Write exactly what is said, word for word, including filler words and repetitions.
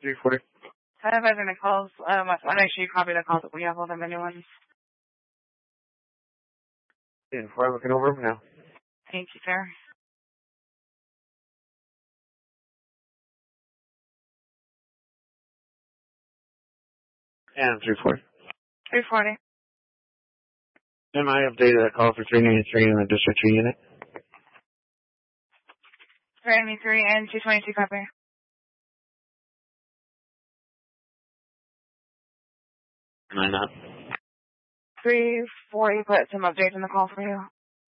three forty. I have other calls. Um, I want to make sure you copy the calls that we have all the menu ones. Yeah, we're looking over them now. Thank you, sir. And three forty. three forty. And I updated that call for three ninety-three in the District two unit. three ninety-three and two twenty-two copy. Nine up. three forty put some updates in the call for you.